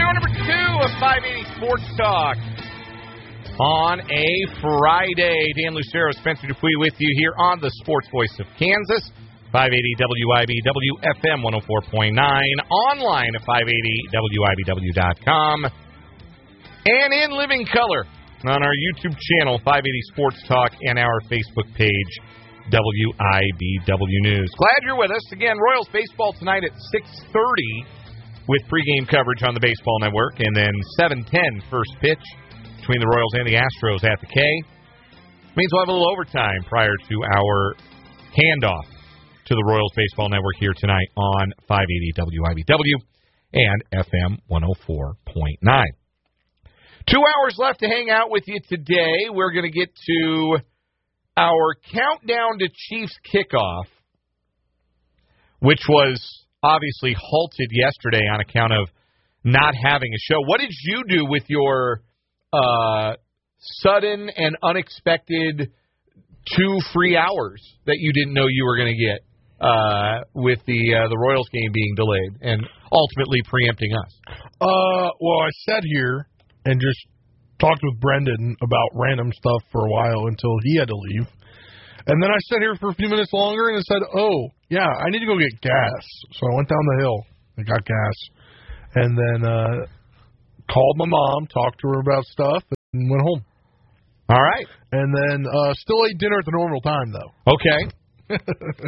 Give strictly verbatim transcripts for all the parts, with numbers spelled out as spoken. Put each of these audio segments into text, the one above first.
Hour number two of five eighty Sports Talk on a Friday. Dan Lucero, Spencer Dupuis with you here on the Sports Voice of Kansas, five eighty W I B W F M one oh four point nine, online at five eighty W I B W dot com, and in living color on our YouTube channel, five eighty Sports Talk, and our Facebook page, W I B W News. Glad you're with us. Again, Royals baseball tonight at six thirty with pregame coverage on the Baseball Network, and then seven ten first pitch between the Royals and the Astros at the K. Means we'll have a little overtime prior to our handoff to the Royals Baseball Network here tonight on five eighty W I B W and F M one oh four point nine. Two hours left to hang out with you today. We're going to get to our countdown to Chiefs kickoff, which was obviously halted yesterday on account of not having a show. What did you do with your uh, sudden and unexpected two free hours that you didn't know you were going to get uh, with the uh, the Royals game being delayed and ultimately preempting us? Uh, well, I sat here and just talked with Brendan about random stuff for a while until he had to leave. And then I sat here for a few minutes longer and I said, oh, yeah, I need to go get gas. So I went down the hill and got gas. And then uh, called my mom, talked to her about stuff, and went home. All right. And then uh, still ate dinner at the normal time, though. Okay.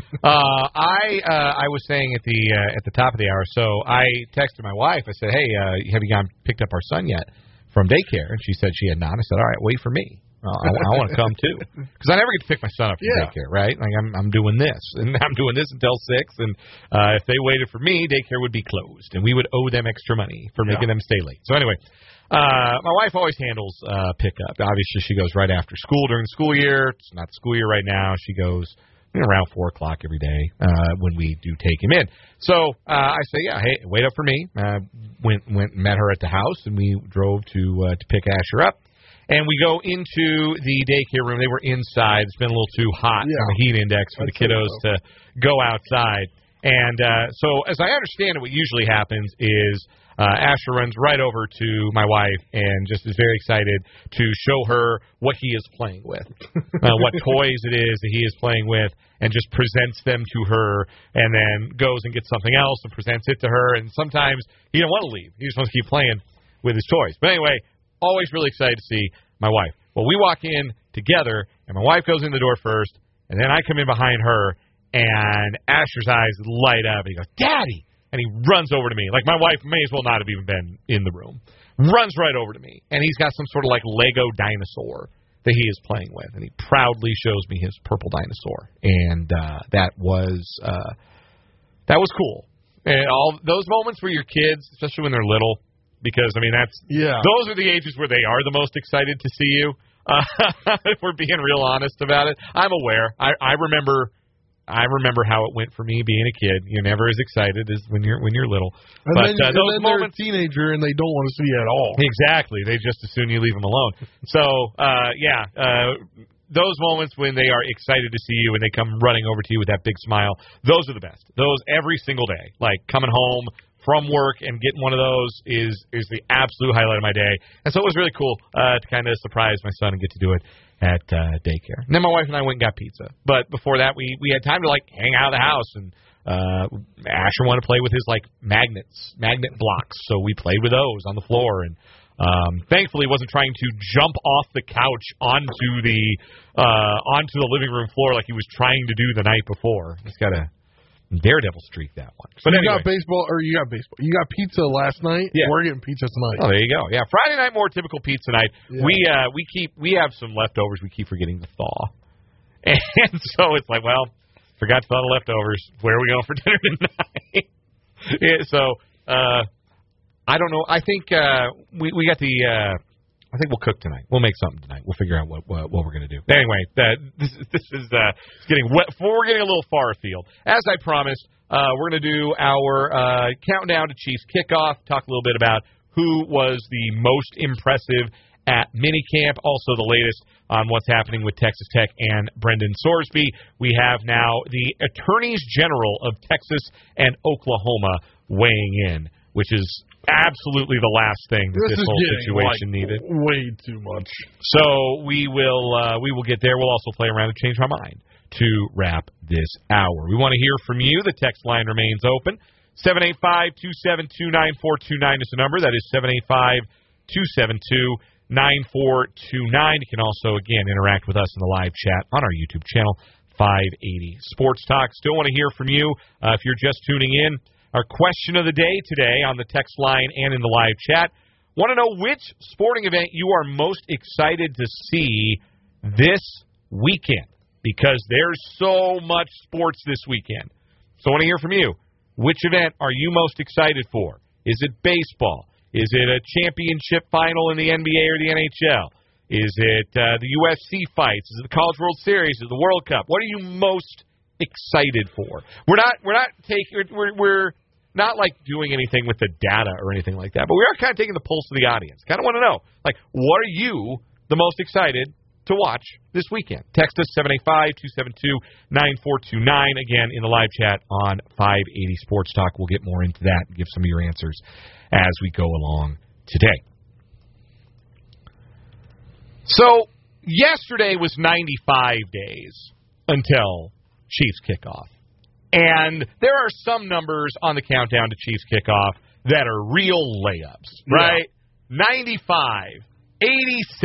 uh, I uh, I was saying at the uh, at the top of the hour, so I texted my wife. I said, hey, uh, have you gone picked up our son yet from daycare? And she said she had not. I said, all right, wait for me. Uh, I, I want to come too, because I never get to pick my son up from yeah. daycare, right? Like I'm, I'm doing this, and I'm doing this until six. And uh, if they waited for me, daycare would be closed, and we would owe them extra money for making yeah. them stay late. So anyway, uh, my wife always handles uh, pickup. Obviously, she goes right after school during the school year. It's not the school year right now. She goes you know, around four o'clock every day uh, when we do take him in. So uh, I say, yeah, hey, wait up for me. Uh, went went and met her at the house, and we drove to uh, to pick Asher up. And we go into the daycare room. They were inside. It's been a little too hot yeah. on the heat index for I'd the kiddos so. to go outside. And uh, so as I understand it, what usually happens is uh, Asher runs right over to my wife and just is very excited to show her what he is playing with, uh, what toys it is that he is playing with, and just presents them to her, and then goes and gets something else and presents it to her. And sometimes he doesn't want to leave. He just wants to keep playing with his toys. But anyway, always really excited to see my wife. Well, we walk in together, and my wife goes in the door first, and then I come in behind her, and Asher's eyes light up, and he goes, Daddy! And he runs over to me. Like, my wife may as well not have even been in the room. Runs right over to me, and he's got some sort of, like, Lego dinosaur that he is playing with, and he proudly shows me his purple dinosaur. And uh, that was uh, that was cool. And all those moments where your kids, especially when they're little, because, I mean, that's yeah. those are the ages where they are the most excited to see you, uh, if we're being real honest about it. I'm aware. I, I remember I remember how it went for me being a kid. You're never as excited as when you're when you're little. And but then, uh, those and then moments, they're a teenager, and they don't want to see you at all. Exactly. They just as soon you leave them alone. So, uh, yeah, uh, those moments when they are excited to see you and they come running over to you with that big smile, those are the best. Those every single day. Like coming home from work and getting one of those is is the absolute highlight of my day. And so it was really cool uh, to kind of surprise my son and get to do it at uh, daycare. And then my wife and I went and got pizza. But before that, we, we had time to, like, hang out of the house. And uh, Asher wanted to play with his, like, magnets, magnet blocks. So we played with those on the floor. And um, thankfully wasn't trying to jump off the couch onto the uh, onto the living room floor like he was trying to do the night before. He's got a daredevil streak, that one. So but you anyway. got baseball, or you got baseball. You got pizza last night. Yeah. We're getting pizza tonight. Oh, there you go. Yeah, Friday night, more typical pizza night. Yeah. We uh, we keep we have some leftovers. We keep forgetting to thaw, and so it's like, well, forgot to thaw the leftovers. Where are we going for dinner tonight? yeah, so uh, I don't know. I think uh, we we got the. Uh, I think we'll cook tonight. We'll make something tonight. We'll figure out what what, what we're going to do. Anyway, uh, this, this is uh, getting wet. We're getting a little far afield. As I promised, uh, we're going to do our uh, countdown to Chiefs kickoff. Talk a little bit about who was the most impressive at minicamp. Also, the latest on what's happening with Texas Tech and Brendan Sorsby. We have now the Attorneys General of Texas and Oklahoma weighing in, which is absolutely the last thing that this, this whole getting, situation like, needed. Way too much. So we will uh, we will get there. We'll also play around and change my mind to wrap this hour. We want to hear from you. The text line remains open. seven eight five, two seven two, nine four two nine is the number. That is seven eight five, two seven two, nine four two nine. You can also, again, interact with us in the live chat on our YouTube channel, five eighty Sports Talk. Still want to hear from you. Uh, if you're just tuning in, our question of the day today on the text line and in the live chat, want to know which sporting event you are most excited to see this weekend, because there's so much sports this weekend. So I want to hear from you. Which event are you most excited for? Is it baseball? Is it a championship final in the N B A or the N H L? Is it uh, the U F C fights? Is it the College World Series? Is it the World Cup? What are you most excited for? We're not we're not taking we're we're not like doing anything with the data or anything like that, but we are kind of taking the pulse of the audience. Kind of want to know, like, what are you the most excited to watch this weekend? Text us seven eight five, two seven two, nine four two nine. Again, in the live chat on five eighty Sports Talk. We'll get more into that and give some of your answers as we go along today. So, yesterday was ninety-five days until Chiefs kickoff. And there are some numbers on the countdown to Chiefs kickoff that are real layups, right? Yeah. ninety-five, eighty-seven.